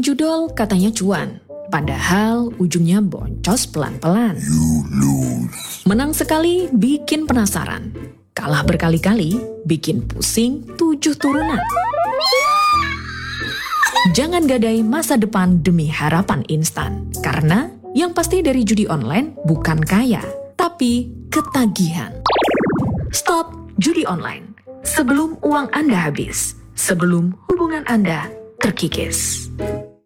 Ngejudol katanya cuan, padahal ujungnya boncos pelan-pelan. Menang sekali bikin penasaran, kalah berkali-kali bikin pusing 7 turunan. Jangan gadai masa depan demi harapan instan, karena yang pasti dari judi online bukan kaya, tapi ketagihan. Stop judi online sebelum uang Anda habis, sebelum hubungan Anda terkikis.